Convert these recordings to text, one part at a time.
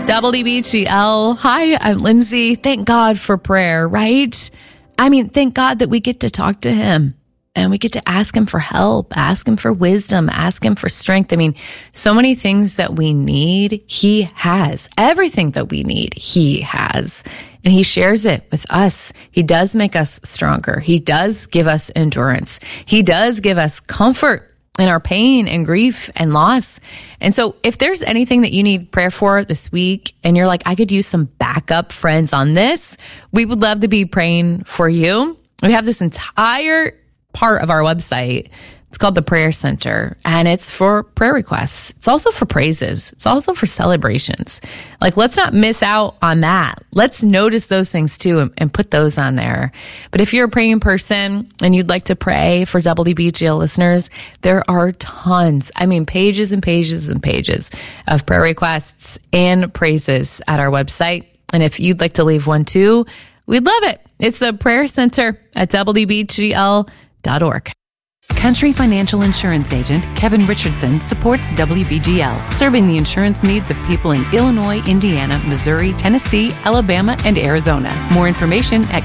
WBGL. Hi, I'm Lindsay. Thank God for prayer, right? I mean, thank God that we get to talk to him and we get to ask him for help, ask him for wisdom, ask him for strength. I mean, so many things that we need, he has. Everything that we need, he has. And he shares it with us. He does make us stronger. He does give us endurance. He does give us comfort in our pain and grief and loss. And so if there's anything that you need prayer for this week and you're like, I could use some backup friends on this, we would love to be praying for you. We have this entire part of our website. It's called the Prayer Center, and it's for prayer requests. It's also for praises. It's also for celebrations. Like, let's not miss out on that. Let's notice those things too and put those on there. But if you're a praying person and you'd like to pray for WBGL listeners, there are tons. I mean, pages and pages and pages of prayer requests and praises at our website. And if you'd like to leave one too, we'd love it. It's the Prayer Center at WBGL.org. Country Financial Insurance Agent Kevin Richardson supports WBGL, serving the insurance needs of people in Illinois, Indiana, Missouri, Tennessee, Alabama, and Arizona. More information at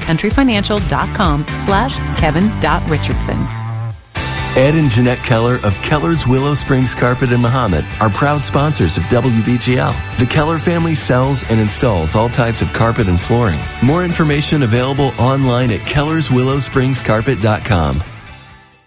countryfinancial.com/Kevin.Richardson. Ed and Jeanette Keller of Keller's Willow Springs Carpet in Mahomet are proud sponsors of WBGL. The Keller family sells and installs all types of carpet and flooring. More information available online at kellerswillowspringscarpet.com.